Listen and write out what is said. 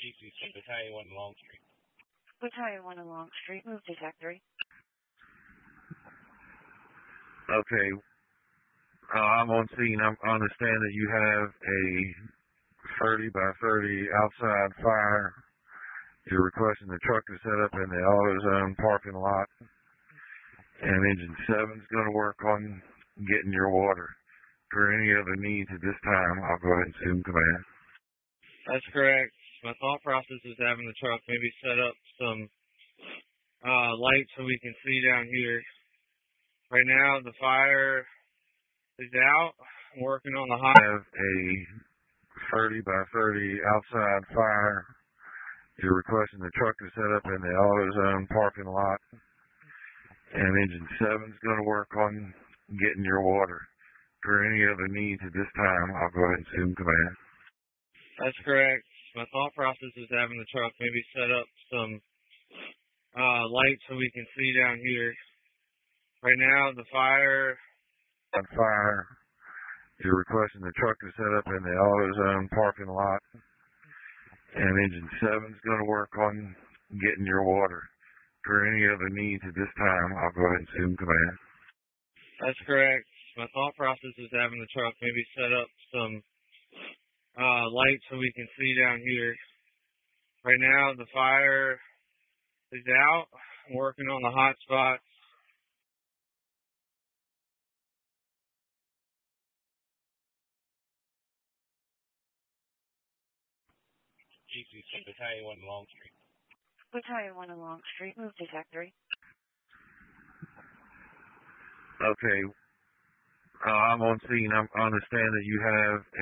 Battalion 1 Long Street. Battalion 1 Long Street, move to Tech 3. Okay. I'm on scene. I understand that you have a 30 by 30 outside fire. You're requesting the truck to set up in the AutoZone parking lot. And Engine 7's going to work on getting your water. For any other needs at this time, I'll go ahead and assume command. That's correct. My thought process is having the truck maybe set up some lights so we can see down here. Right now, the fire is out. I'm working on the hot. I have a 30 by 30 outside fire. You're requesting the truck to set up in the AutoZone parking lot. And Engine 7's going to work on getting your water. For any other needs at this time, I'll go ahead and assume command. That's correct. My thought process is having the truck maybe set up some lights so we can see down here. Right now, the fire. On fire. You're requesting the truck to set up in the AutoZone parking lot. And Engine 7's going to work on getting your water. For any other needs at this time, I'll go ahead and assume command. That's correct. My thought process is having the truck maybe set up some lights so we can see down here. Right now, the fire is out. I'm working on the hot spots. Battalion 1 Long Street. Battalion 1 Long Street, move to Tech 3. Okay. I'm on scene. I understand that you have